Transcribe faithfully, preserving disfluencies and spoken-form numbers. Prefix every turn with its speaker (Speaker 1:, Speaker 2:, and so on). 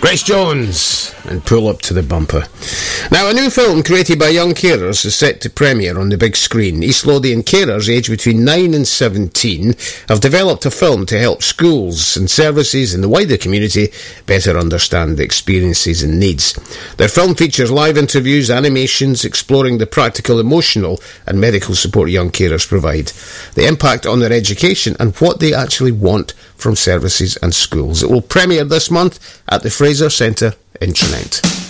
Speaker 1: Grace Jones and Pull Up to the Bumper. Now, a new film created by young carers is set to premiere on the big screen. East Lothian carers aged between nine and seventeen have developed a film to help schools and services in the wider community better understand the experiences and needs. Their film features live interviews, animations, exploring the practical, emotional and medical support young carers provide, the impact on their education and what they actually want from services and schools. It will premiere this month at the Fraser Centre in Tranent.